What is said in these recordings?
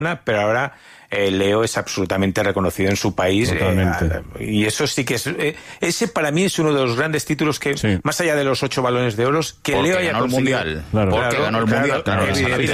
pero ahora Leo es absolutamente reconocido en su país. Totalmente. Y eso sí que es... ese para mí es uno de los grandes títulos que, más allá de los 8 balones de oro, que porque Leo haya ganó conseguido. El mundial. Claro. Porque ganó el Mundial. Claro,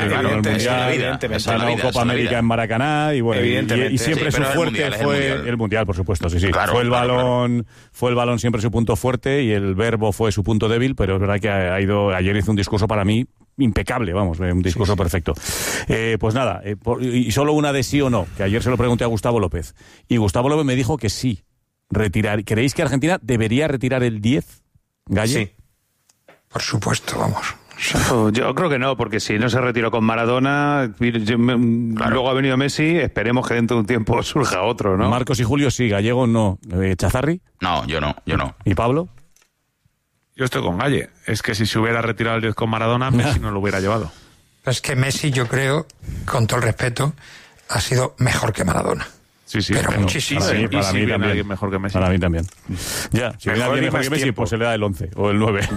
ganó Copa América en Maracaná y bueno, y siempre su fuerte fue el mundial, por supuesto, sí. Claro, fue el balón siempre su punto fuerte y el verbo fue su punto débil, pero es verdad que ayer hizo un discurso para mí impecable, vamos, un discurso perfecto. Pues nada, y solo una de sí o no, que ayer se lo pregunté a Gustavo López, y Gustavo López me dijo que sí, ¿creéis que Argentina debería retirar el 10, Galle? Sí. Por supuesto, vamos. Yo creo que no, porque si no se retiró con Maradona, luego ha venido Messi, esperemos que dentro de un tiempo surja otro, ¿no? Marcos y Julio sí, Gallego no. ¿Chazarri? No, yo no. ¿Y Pablo? Yo estoy con Galle. Es que si se hubiera retirado el 10 con Maradona, Messi no lo hubiera llevado. Es que Messi, yo creo, con todo el respeto, ha sido mejor que Maradona. Sí, pero muchísimo. Para mí también mejor que Messi. Para mí también. Ya, si viene alguien mejor que Messi, pues se le da el 11 o el 9.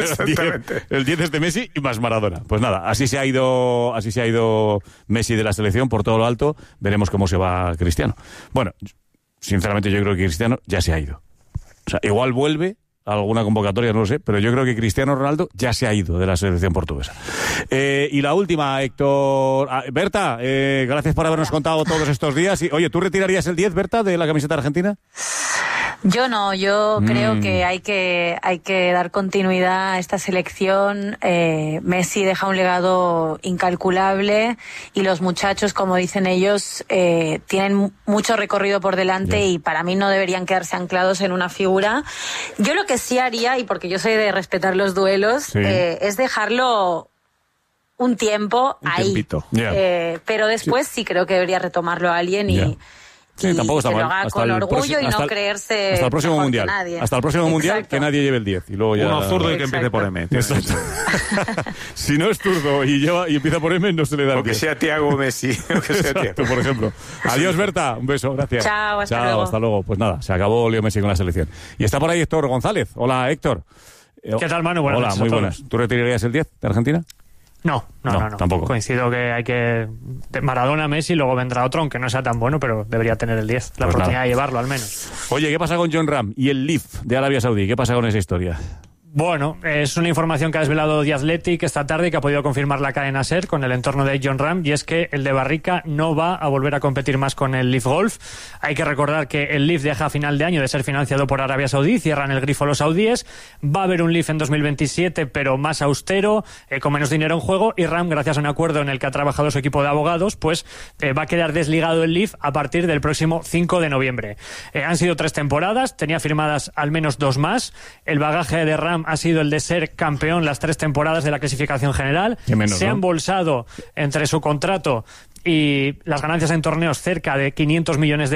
El 10 es de Messi y más Maradona. Pues nada, así se ha ido Messi de la selección por todo lo alto. Veremos cómo se va Cristiano. Bueno, sinceramente yo creo que Cristiano ya se ha ido. O sea, igual vuelve a alguna convocatoria, no lo sé, pero yo creo que Cristiano Ronaldo ya se ha ido de la selección portuguesa. Y la última, Héctor... Berta, gracias por habernos contado todos estos días. Oye, ¿tú retirarías el 10, Berta, de la camiseta argentina? Yo no, yo creo que hay que dar continuidad a esta selección. Messi deja un legado incalculable y los muchachos, como dicen ellos, tienen mucho recorrido por delante y para mí no deberían quedarse anclados en una figura. Yo lo que sí haría, y porque yo soy de respetar los duelos, es dejarlo un tiempo ahí. Pero después sí creo que debería retomarlo a alguien y... Sí, tampoco está que mal. lo haga con orgullo y no creerse hasta el próximo mejor mundial. que nadie. Hasta el próximo mundial, que nadie lleve el 10. Y luego ya... Uno zurdo y que empiece por M. Si no es zurdo y empieza por M, no se le da el 10. O que sea Thiago Messi. O que sea Exacto, por ejemplo. Adiós, Berta. Un beso, gracias. Chao, hasta luego. Pues nada, se acabó Leo Messi con la selección. Y está por ahí Héctor González. Hola, Héctor. ¿Qué tal, Manu? Buenas noches. Hola, muy buenas. ¿Tú retirarías el 10 de Argentina? No, tampoco. Coincido que hay que... Maradona, Messi, luego vendrá otro, aunque no sea tan bueno, pero debería tener el 10. La oportunidad de llevarlo, al menos. Oye, ¿qué pasa con Jon Rahm y el Leaf de Arabia Saudí? ¿Qué pasa con esa historia? Bueno, es una información que ha desvelado The Athletic esta tarde y que ha podido confirmar la cadena SER con el entorno de Jon Rahm, y es que el de Barrica no va a volver a competir más con el Leaf Golf. Hay que recordar que el Leaf deja a final de año de ser financiado por Arabia Saudí, cierran el grifo los saudíes, va a haber un Leaf en 2027 pero más austero, con menos dinero en juego, y Rahm, gracias a un acuerdo en el que ha trabajado su equipo de abogados, pues va a quedar desligado el Leaf a partir del próximo 5 de noviembre. Han sido 3 temporadas, tenía firmadas al menos 2 más, el bagaje de Rahm ha sido el de ser campeón las 3 temporadas de la clasificación general. Se ha embolsado entre su contrato y las ganancias en torneos cerca de $500 millones,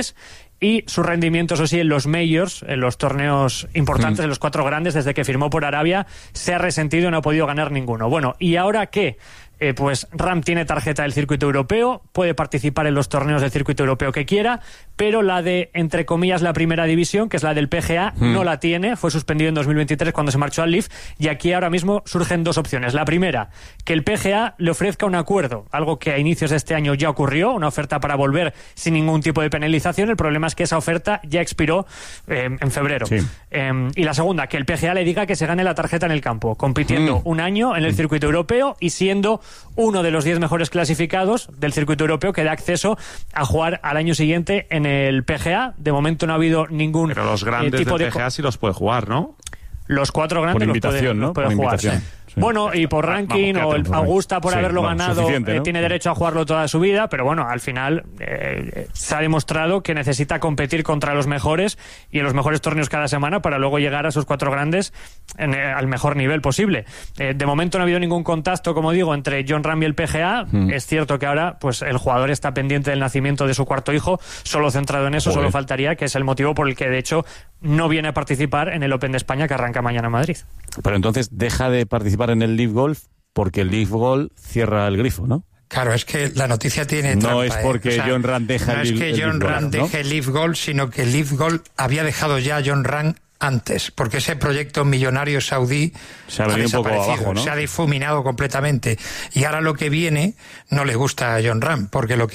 y su rendimiento, eso sí, en los majors, en los torneos importantes, en los 4 grandes, desde que firmó por Arabia, se ha resentido y no ha podido ganar ninguno. Bueno, ¿y ahora qué? Pues Rahm tiene tarjeta del circuito europeo, puede participar en los torneos del circuito europeo que quiera, pero la de, entre comillas, la primera división, que es la del PGA, no la tiene, fue suspendido en 2023 cuando se marchó al Leaf, y aquí ahora mismo surgen 2 opciones. La primera, que el PGA le ofrezca un acuerdo, algo que a inicios de este año ya ocurrió, una oferta para volver sin ningún tipo de penalización. El problema es que esa oferta ya expiró en febrero. Y la segunda, que el PGA le diga que se gane la tarjeta en el campo, compitiendo un año en el circuito europeo y siendo uno de los 10 mejores clasificados del circuito europeo, que da acceso a jugar al año siguiente en el PGA. De momento no ha habido ningún Pero los grandes tipo del PGA sí los puede jugar, ¿no? Los 4 grandes por invitación, los puede jugar. Sí. Bueno, y por ranking, o el Augusta por haberlo ganado, ¿no? Tiene derecho a jugarlo toda su vida, pero bueno, al final se ha demostrado que necesita competir contra los mejores y en los mejores torneos cada semana para luego llegar a esos 4 grandes al mejor nivel posible. De momento no ha habido ningún contacto, como digo, entre Jon Rahm y el PGA. Es cierto que ahora pues el jugador está pendiente del nacimiento de su 4º hijo, solo centrado en eso. Solo faltaría, que es el motivo por el que de hecho no viene a participar en el Open de España, que arranca mañana en Madrid. Pero entonces deja de participar en el Leaf Golf porque el Leaf Golf cierra el grifo, ¿no? Claro, es que la noticia tiene trampa. No es porque Jon Rahm deja el Leaf Golf. No es que Jon Rahm deje el Leaf Golf, sino que el Leaf Golf había dejado ya a Jon Rahm antes, porque ese proyecto millonario saudí se ha venido un poco abajo, ¿no? Se ha difuminado completamente. Y ahora lo que viene no le gusta a John Ram, porque lo que